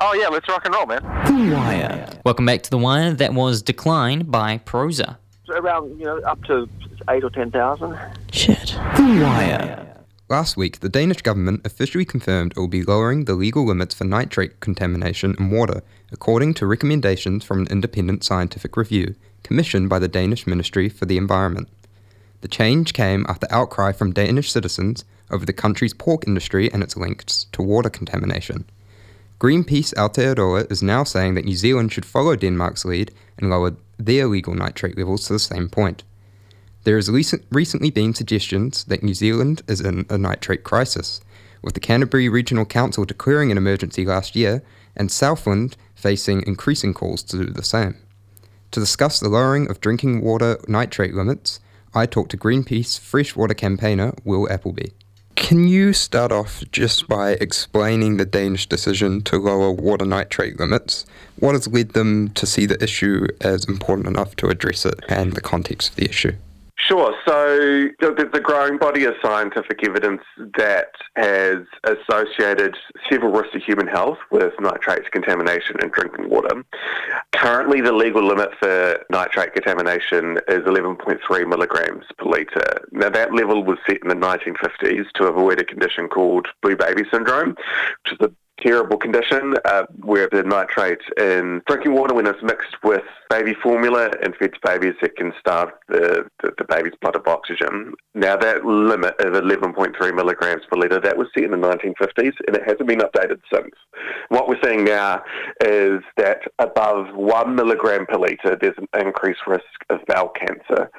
Oh yeah, let's rock and roll, man. The Wire. Welcome back to The Wire. That was Decline by Prosa. So around, up to 8 or 10,000. Shit. The Wire. Last week, the Danish government officially confirmed it will be lowering the legal limits for nitrate contamination in water, according to recommendations from an independent scientific review commissioned by the Danish Ministry for the Environment. The change came after outcry from Danish citizens over the country's pork industry and its links to water contamination. Greenpeace Aotearoa is now saying that New Zealand should follow Denmark's lead and lower their legal nitrate levels to the same point. There has recently been suggestions that New Zealand is in a nitrate crisis, with the Canterbury Regional Council declaring an emergency last year and Southland facing increasing calls to do the same. To discuss the lowering of drinking water nitrate limits, I talked to Greenpeace freshwater campaigner Will Appleby. Can you start off just by explaining the Danish decision to lower water nitrate limits? What has led them to see the issue as important enough to address it and the context of the issue? Sure. So there's a growing body of scientific evidence that has associated several risks to human health with nitrate contamination in drinking water. Currently, the legal limit for nitrate contamination is 11.3 milligrams per litre. Now, that level was set in the 1950s to avoid a condition called blue baby syndrome, which is a terrible condition where the nitrate in drinking water, when it's mixed with baby formula and fed to babies, it can starve the baby's blood of oxygen. Now that limit of 11.3 milligrams per litre, that was set in the 1950s and it hasn't been updated since. What we're seeing now is that above 1 milligram per litre, there's an increased risk of bowel cancer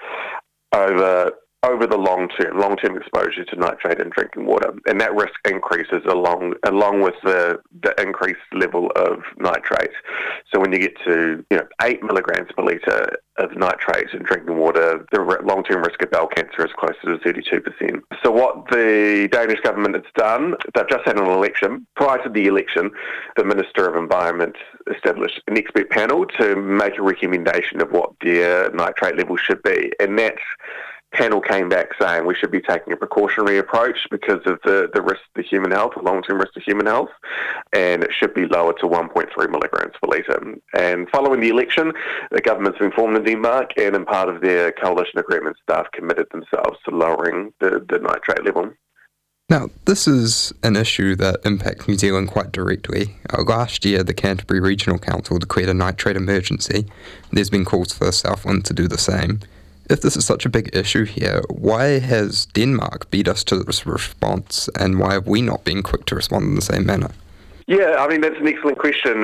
over the long-term exposure to nitrate in drinking water. And that risk increases along with the increased level of nitrate. So when you get to 8 milligrams per litre of nitrate in drinking water, the long-term risk of bowel cancer is closer to 32%. So what the Danish government has done, they've just had an election. Prior to the election, the Minister of Environment established an expert panel to make a recommendation of what their nitrate level should be. And that panel came back saying we should be taking a precautionary approach because of the risk to human health, the long-term risk to human health, and it should be lowered to 1.3 milligrams per litre. And following the election, the government's been formed in Denmark, and in part of their coalition agreement, staff committed themselves to lowering the nitrate level. Now, this is an issue that impacts New Zealand quite directly. Last year, the Canterbury Regional Council declared a nitrate emergency. There's been calls for Southland to do the same. If this is such a big issue here, why has Denmark beat us to this response, and why have we not been quick to respond in the same manner? Yeah, that's an excellent question.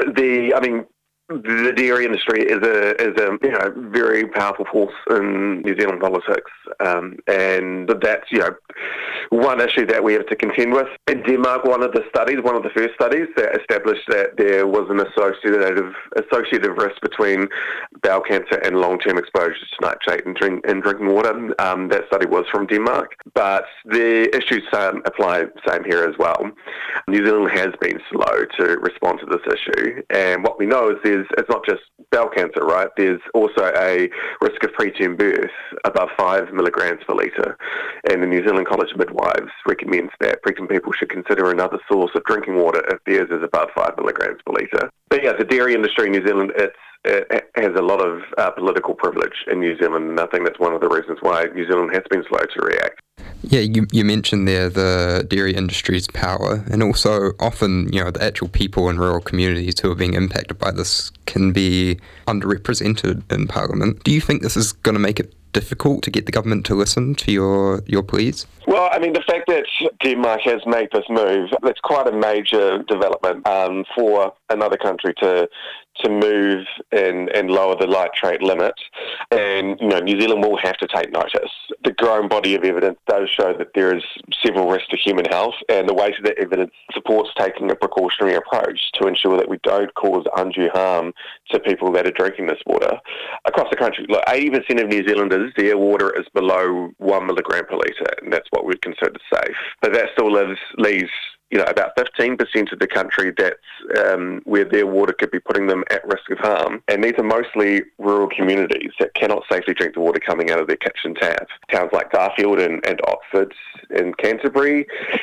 The dairy industry is a very powerful force in New Zealand politics, and that's one issue that we have to contend with. In Denmark, one of the first studies that established that there was an associative risk between bowel cancer and long-term exposure to nitrate in drinking water. That study was from Denmark, but the issues apply same here as well. New Zealand has been slow to respond to this issue, and what we know is it's not just bowel cancer, right? There's also a risk of preterm birth above 5 milligrams per litre. And the New Zealand College of Midwives recommends that pregnant people should consider another source of drinking water if theirs is above 5 milligrams per litre. But yeah, the dairy industry in New Zealand, it has a lot of political privilege in New Zealand, and I think that's one of the reasons why New Zealand has been slow to react. Yeah, you mentioned there the dairy industry's power, and also often, the actual people in rural communities who are being impacted by this can be underrepresented in Parliament. Do you think this is going to make it difficult to get the government to listen to your pleas? Well, the fact that Denmark has made this move, that's quite a major development for another country to move and lower the nitrate limit. And, New Zealand will have to take notice. The growing body of evidence does show that there is several risks to human health, and the weight of that evidence supports taking a precautionary approach to ensure that we don't cause undue harm to people that are drinking this water. Across the country, 80% of New Zealanders, their water is below 1 milligram per litre, and that's what we'd consider safe. But that still leaves about 15% of the country that's where their water could be putting them at risk of harm. And these are mostly rural communities that cannot safely drink the water coming out of their kitchen tap. Towns like Garfield and Oxford in Canterbury,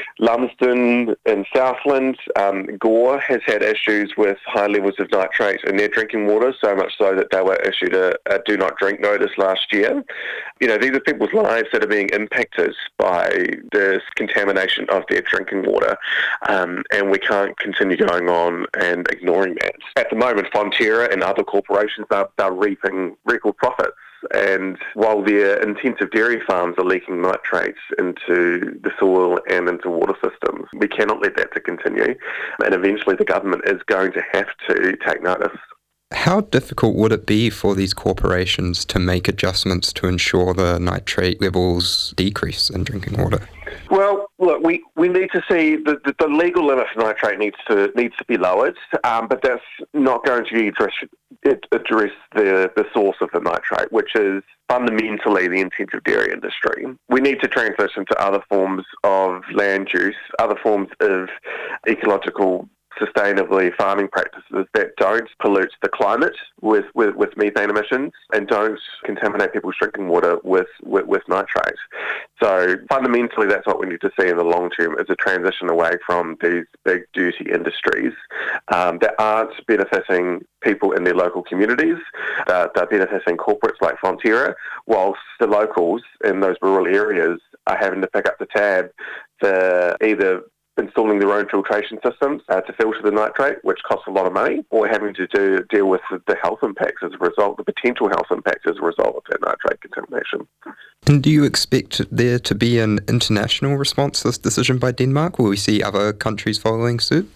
Lumsden in Southland. Gore has had issues with high levels of nitrate in their drinking water, so much so that they were issued a do not drink notice last year. These are people's lives that are being impacted by this contamination of their drinking water, and we can't continue going on and ignoring that. At the moment, Fonterra and other corporations are reaping record profits. And while their intensive dairy farms are leaking nitrates into the soil and into water systems, we cannot let that to continue. And eventually the government is going to have to take notice. How difficult would it be for these corporations to make adjustments to ensure the nitrate levels decrease in drinking water? Well, look, we need to see the legal limit for nitrate needs to be lowered, but that's not going to address the source of the nitrate, which is fundamentally the intensive dairy industry. We need to transition to other forms of land use, other forms of ecological sustainably farming practices that don't pollute the climate with methane emissions and don't contaminate people's drinking water with nitrate. So fundamentally that's what we need to see in the long term, is a transition away from these big dirty industries that aren't benefiting people in their local communities. They're benefiting corporates like Fonterra, whilst the locals in those rural areas are having to pick up the tab for either installing their own filtration systems to filter the nitrate, which costs a lot of money, or having to deal with the health impacts as a result, the potential health impacts as a result of that nitrate contamination. And do you expect there to be an international response to this decision by Denmark? Will we see other countries following suit?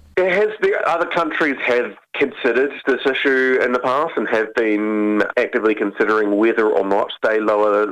Other countries have considered this issue in the past and have been actively considering whether or not they lower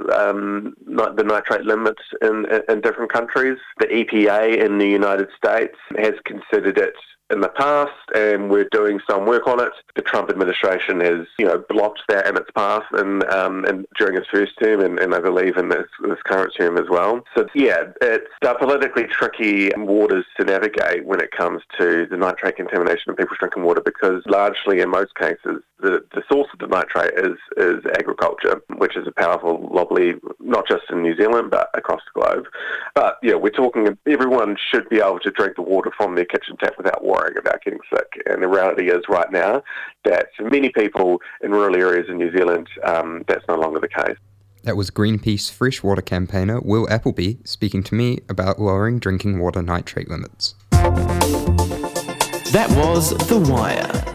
the nitrate limits in different countries. The EPA in the United States has considered it in the past, and we're doing some work on it. The Trump administration has, blocked that in its past and during its first term, and I believe in this current term as well. So it's politically tricky waters to navigate when it comes to the nitrate contamination of people's drinking water, because largely in most cases the source of the nitrate is agriculture, which is a powerful lobby, not just in New Zealand but across the globe. But we're talking everyone should be able to drink the water from their kitchen tap without worrying about getting sick. And the reality is right now that for many people in rural areas in New Zealand, that's no longer the case. That was Greenpeace freshwater campaigner Will Appleby speaking to me about lowering drinking water nitrate limits. That was The Wire.